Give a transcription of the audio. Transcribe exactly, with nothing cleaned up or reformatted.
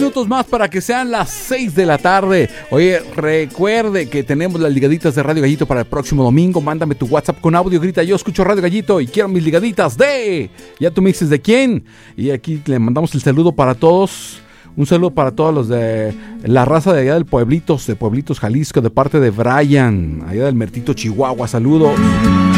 minutos más para que sean las seis de la tarde. Oye, recuerde que tenemos las ligaditas de Radio Gallito para el próximo domingo. Mándame tu WhatsApp con audio, grita: yo escucho Radio Gallito y quiero mis ligaditas de... Ya tú me dices de quién. Y aquí le mandamos el saludo para todos. Un saludo para todos los de la raza de allá del Pueblitos, de Pueblitos, Jalisco, de parte de Brian, allá del Mertito, Chihuahua. Saludos.